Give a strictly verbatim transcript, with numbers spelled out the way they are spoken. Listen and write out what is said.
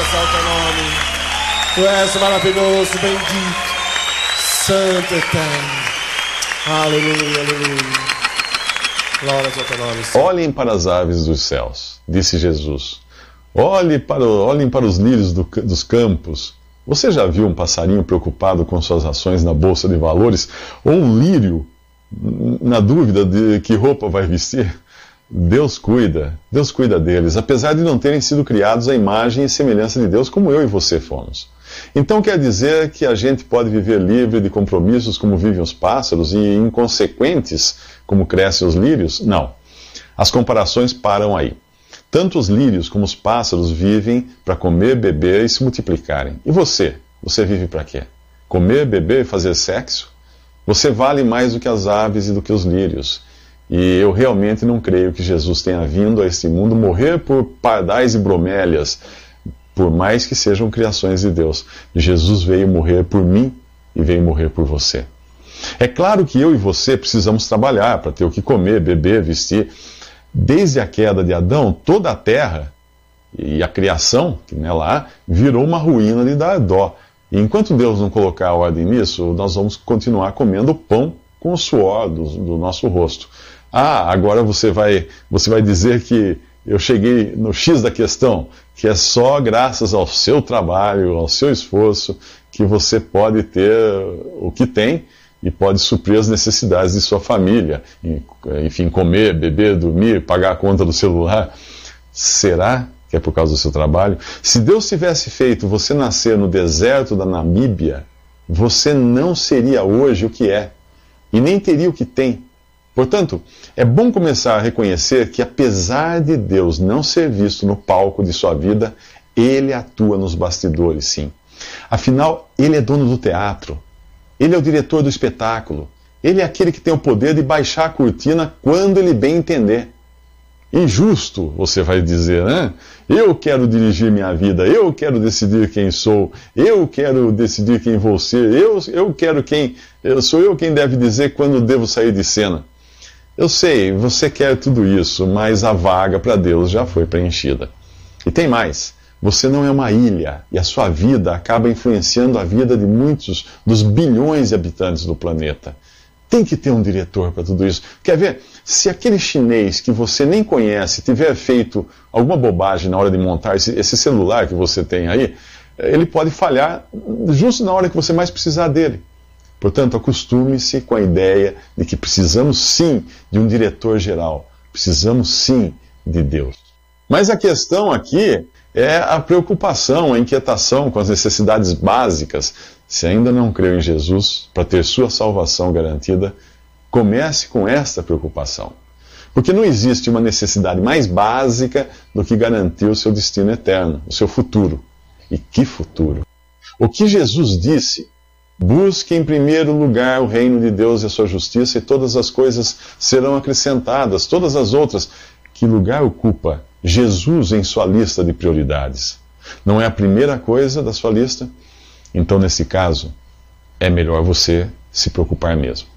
ao teu nome. Tu és maravilhoso, bendito, santo, eterno. Aleluia, aleluia. Glórias ao teu nome, Senhor. Olhem para as aves dos céus, disse Jesus. Olhe para o, olhem para os lírios do, dos campos. Você já viu um passarinho preocupado com suas ações na bolsa de valores? Ou um lírio na dúvida de que roupa vai vestir? Deus cuida, Deus cuida deles, apesar de não terem sido criados à imagem e semelhança de Deus, como eu e você fomos. Então quer dizer que a gente pode viver livre de compromissos como vivem os pássaros e inconsequentes como crescem os lírios? Não. As comparações param aí. Tanto os lírios como os pássaros vivem para comer, beber e se multiplicarem. E você? Você vive para quê? Comer, beber e fazer sexo? Você vale mais do que as aves e do que os lírios. E eu realmente não creio que Jesus tenha vindo a este mundo morrer por pardais e bromélias, por mais que sejam criações de Deus. Jesus veio morrer por mim e veio morrer por você. É claro que eu e você precisamos trabalhar para ter o que comer, beber, vestir. Desde a queda de Adão, toda a terra e a criação que nela há virou uma ruína de dar dó. E enquanto Deus não colocar a ordem nisso, nós vamos continuar comendo pão com o suor do, do nosso rosto. Ah, agora você vai, você vai dizer que eu cheguei no X da questão, que é só graças ao seu trabalho, ao seu esforço, que você pode ter o que tem e pode suprir as necessidades de sua família. Enfim, comer, beber, dormir, pagar a conta do celular. Será que é por causa do seu trabalho? Se Deus tivesse feito você nascer no deserto da Namíbia, você não seria hoje o que é, e nem teria o que tem. Portanto, é bom começar a reconhecer que, apesar de Deus não ser visto no palco de sua vida, Ele atua nos bastidores, sim. Afinal, Ele é dono do teatro. Ele é o diretor do espetáculo. Ele é aquele que tem o poder de baixar a cortina quando Ele bem entender. Injusto, você vai dizer, né? Eu quero dirigir minha vida, eu quero decidir quem sou, eu quero decidir quem vou ser, eu, eu quero quem... Eu, sou eu quem deve dizer quando devo sair de cena. Eu sei, você quer tudo isso, mas a vaga para Deus já foi preenchida. E tem mais, você não é uma ilha, e a sua vida acaba influenciando a vida de muitos dos bilhões de habitantes do planeta. Tem que ter um diretor para tudo isso. Quer ver? Se aquele chinês que você nem conhece tiver feito alguma bobagem na hora de montar esse, esse celular que você tem aí, ele pode falhar justo na hora que você mais precisar dele. Portanto, acostume-se com a ideia de que precisamos sim de um diretor geral. Precisamos sim de Deus. Mas a questão aqui é a preocupação, a inquietação com as necessidades básicas. Se ainda não creu em Jesus para ter sua salvação garantida, comece com esta preocupação. Porque não existe uma necessidade mais básica do que garantir o seu destino eterno, o seu futuro. E que futuro! O que Jesus disse: busque em primeiro lugar o reino de Deus e a sua justiça, e todas as coisas serão acrescentadas, todas as outras. Que lugar ocupa Jesus em sua lista de prioridades? Não é a primeira coisa da sua lista? Então, nesse caso, é melhor você se preocupar mesmo.